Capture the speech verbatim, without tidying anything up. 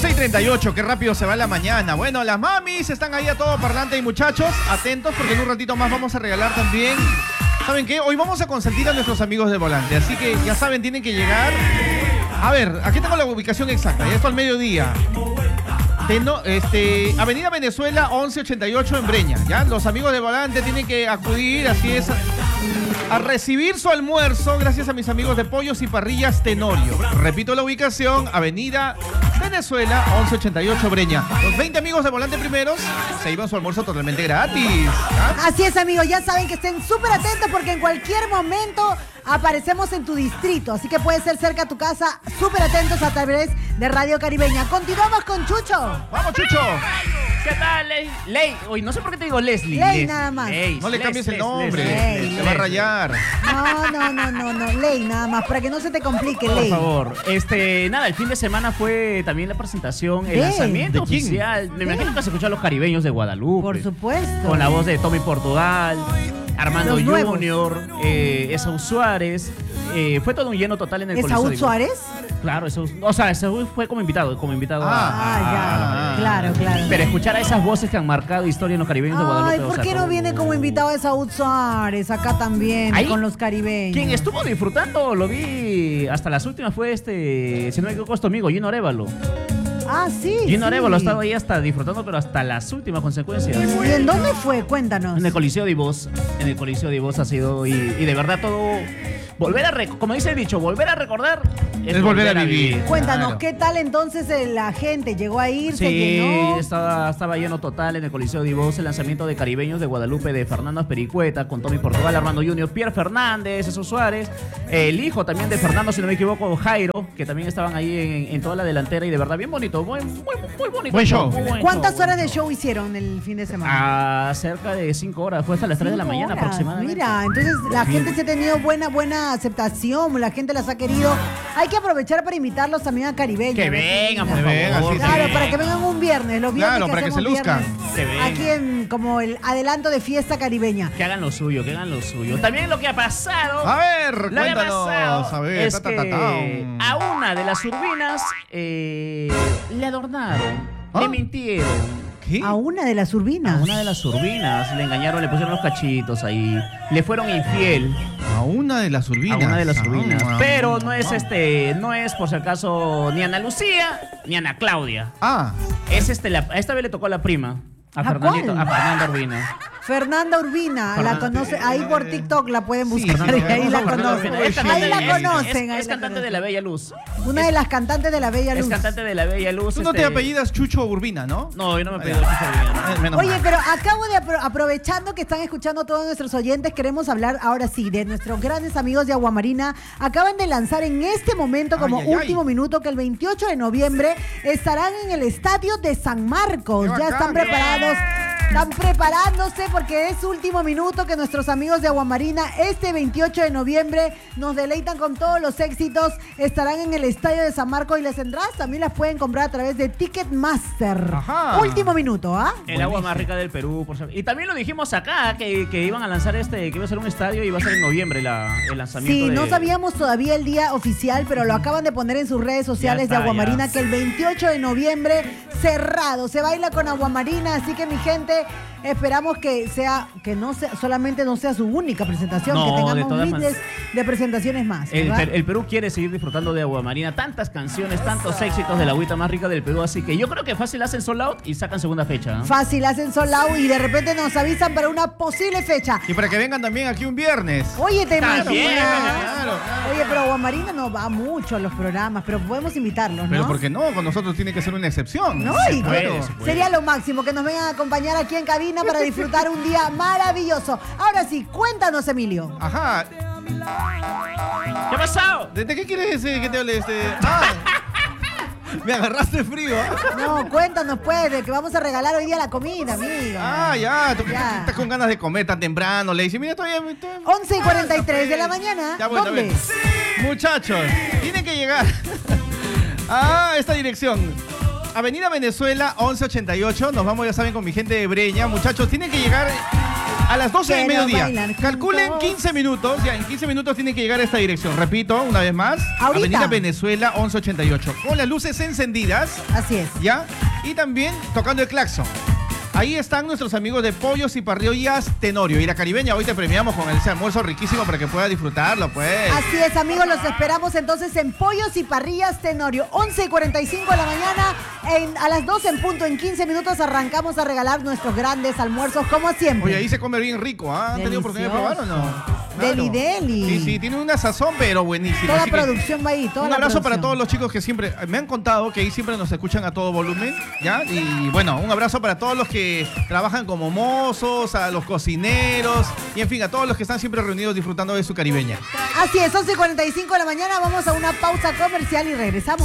once y treinta y ocho, qué rápido se va la mañana. Bueno, las mamis están ahí a todo parlante y muchachos, atentos porque en un ratito más vamos a regalar también. ¿Saben qué? Hoy vamos a consentir a nuestros amigos de volante, así que ya saben, tienen que llegar. A ver, aquí tengo la ubicación exacta, y esto al mediodía. Teno, este, Avenida Venezuela once ochenta y ocho en Breña, ¿ya? Los amigos de volante tienen que acudir, así es, a recibir su almuerzo gracias a mis amigos de Pollos y Parrillas Tenorio. Repito la ubicación, Avenida Venezuela once ochenta y ocho Breña. Los veinte amigos de volante primeros se llevan su almuerzo totalmente gratis, ¿ya? Así es, amigos, ya saben que estén súper atentos porque en cualquier momento aparecemos en tu distrito, así que puede ser cerca a tu casa, súper atentos a través de Radio Caribeña. Continuamos con Chucho. ¡Vamos, Chucho! ¿Qué tal, Ley? Ley, hoy no sé por qué te digo Leslie. Ley Leslie. nada más. Ley, No le Les, cambies el Les, nombre, Les, Ley, te va a rayar. No, no, no, no, no, Ley nada más, para que no se te complique, Por Ley. favor, este, nada, el fin de semana fue también la presentación, el ¿De? lanzamiento ¿De quién? oficial. Me imagino que se escuchó a los caribeños de Guadalupe. Por supuesto. Con la voz de Tommy Portugal, Armando Los nuevos. Junior, eh, Esaú Suárez. Eh, fue todo un lleno total en el Coliseo. ¿Esaú Suárez? Claro, Esaú, o sea, Esaú fue como invitado, como invitado a- Ah, a- ya, claro, claro. Pero escuchar a esas voces que han marcado historia en los caribeños de Guadalupe. Ay, o ¿por sea, qué no todo- viene como invitado a Esaú Suárez acá también, Ahí, con los caribeños? Quien estuvo disfrutando, lo vi hasta las últimas, fue este, si no me equivoco, es tu amigo, Gino Arévalo. Ah, sí, Gino sí. Arévalo ha estado ahí hasta disfrutando, pero hasta las últimas consecuencias. ¿Y en dónde fue? Cuéntanos. En el Coliseo de Voz, en el Coliseo de Voz ha sido, y, y de verdad todo, volver a, rec- como dice el dicho, volver a recordar es, Es volver a vivir. Cuéntanos, Claro. ¿qué tal entonces eh, la gente? ¿Llegó a ir? ¿Se Sí, llenó? estaba, estaba lleno total en el Coliseo de Voz el lanzamiento de Caribeños de Guadalupe de Fernando Aspericueta con Tommy Portugal, Armando Junior, Pierre Fernández, Esaú Suárez, el hijo también de Fernando, si no me equivoco, Jairo, que también estaban ahí en, en toda la delantera y de verdad bien bonito, muy, muy, muy bonito. Buen show. Muy buen ¿Cuántas show, horas buen de show hicieron el fin de semana? Ah, cerca de cinco horas, fue hasta las tres de la Cinco mañana horas. aproximadamente. Mira, entonces la gente se ha tenido buena, buena aceptación, la gente las ha querido. Hay que aprovechar para invitarlos también a Caribeña. Que ¿no? vengan, por Que vengan, favor. sí, sí. Claro, para que vengan un viernes, los viernes Claro, que para que hacemos se luzcan. viernes, Que vengan. aquí en como el adelanto de fiesta caribeña. Que hagan lo suyo, que hagan lo suyo. También lo que ha pasado. A ver, Lo que ha cuéntanos. pasado A ver, es ta, ta, que ta, ta. a una de las urbinas eh, le adornaron, ¿Ah? le mintieron. ¿Qué? A una de las urbinas. A una de las urbinas le engañaron, le pusieron los cachitos ahí, le fueron infiel A una de las urbinas. a una de las Ah, urbinas. ah, Pero no es ah. este, no es por si acaso ni Ana Lucía ni Ana Claudia. Ah, Es este, la, a esta vez le tocó a la prima, a ¿A Fernandito, cuál? a Fernanda Urbina. Fernanda Urbina, la Fernanda- conoce, ahí por TikTok la pueden Sí, buscar, sí, ahí la Fernanda conocen. Urbina. Es cantante Ahí de- la es- conocen. Es, ahí es la cantante de conocen. La Bella Luz. Una de las cantantes de la Bella Es Luz. cantante de La Bella Luz. tú no te este- apellidas Chucho Urbina, ¿no? No, yo no me Ah, apellido ya. Chucho Urbina. Eh, menos Oye, mal. pero acabo de, apro- aprovechando que están escuchando a todos nuestros oyentes, queremos hablar ahora sí de nuestros grandes amigos de Aguamarina. Acaban de lanzar en este momento, como Ay, ay, ay. último minuto, que el veintiocho de noviembre estarán en el estadio de San Marcos. ¡Qué Ya bacán! están preparados. Están preparándose porque es último minuto que nuestros amigos de Aguamarina este veintiocho de noviembre nos deleitan con todos los éxitos. Estarán en el estadio de San Marcos y las entradas también las pueden comprar a través de Ticketmaster. Ajá. Último minuto, ¿ah? El agua más rica del Perú. Por supuesto. Y también lo dijimos acá, que, que iban a lanzar este, que iba a ser un estadio y iba a ser en noviembre la, el lanzamiento. Sí, de- no sabíamos todavía el día oficial, pero lo acaban de poner en sus redes sociales Ya está, de Aguamarina, ya. que el veintiocho de noviembre cerrado, se baila con Aguamarina, así que mi gente, esperamos que sea, que no sea, solamente no sea su única presentación, No, que de tengamos todas miles de presentaciones más. El, ¿verdad? Per- el Perú quiere seguir disfrutando de agua marina, tantas canciones, tantos éxitos de la agüita más rica del Perú, así que yo creo que fácil hacen sold out y sacan segunda fecha. ¿no? Fácil, hacen sold out y de repente nos avisan para una posible fecha. Y para que vengan también aquí un viernes. Oye, te También, imaginas. claro, claro. Oye, pero Aguamarina no va mucho a los programas, pero podemos invitarlos, ¿no? Pero porque no, con nosotros tiene que ser una excepción. No, Se y puede, que se puede. sería lo máximo que nos vengan a acompañar aquí en cabina para disfrutar un día maravilloso. Ahora sí, cuéntanos, Emilio. Ajá. ¿Qué ha pasado? ¿De, de qué quieres eh, que te hable este? Ah, me agarraste frío. ¿ah? No, cuéntanos pues de que vamos a regalar hoy día la comida, amigo. Ah, ya, tú Ya. estás con ganas de comer tan temprano. Le dice, mira, todavía. todavía- once y cuarenta y tres de la mañana. Ya, bueno, ¿Dónde? a ver. Muchachos, tienen que llegar a esta dirección. Avenida Venezuela once ochenta y ocho. Nos vamos, ya saben, con mi gente de Breña. Muchachos, tienen que llegar A las doce del Quiero mediodía. bailar Calculen juntos. quince minutos. Ya, en quince minutos tienen que llegar a esta dirección. Repito, una vez más. Ahorita. Avenida Venezuela once ochenta y ocho. Con las luces encendidas. Así es. ¿Ya? Y también tocando el claxon. Ahí están nuestros amigos de Pollos y Parrillas Tenorio. Y la Caribeña, hoy te premiamos con ese almuerzo riquísimo para que puedas disfrutarlo, pues. Así es, amigos, los esperamos entonces en Pollos y Parrillas Tenorio. once y cuarenta y cinco de la mañana, en, a las doce en punto, en quince minutos arrancamos a regalar nuestros grandes almuerzos, como siempre. Oye, ahí se come bien rico, ¿ah? ¿Han tenido oportunidad de probar o no? Deli, deli. Sí, sí, tiene una sazón, pero buenísima. Toda Así que producción va ahí, toda un la abrazo para producción. todos los chicos que siempre, me han contado que ahí siempre nos escuchan a todo volumen, ¿ya? Y bueno, un abrazo para todos los que trabajan como mozos, a los cocineros, y en fin, a todos los que están siempre reunidos disfrutando de su caribeña. Así es, once y cuarenta y cinco de la mañana, vamos a una pausa comercial y regresamos.